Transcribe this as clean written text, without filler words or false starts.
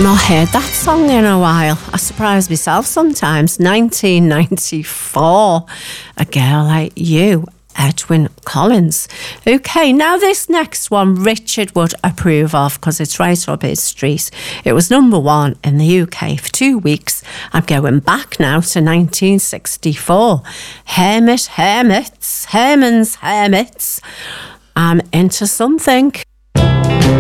Not heard that song in a while. I surprise myself sometimes. 1994. A Girl Like You, Edwyn Collins. Okay, now this next one Richard would approve of because it's right up his street. It was number one in the UK for 2 weeks. I'm going back now to 1964. Herman's Hermits. I'm into something.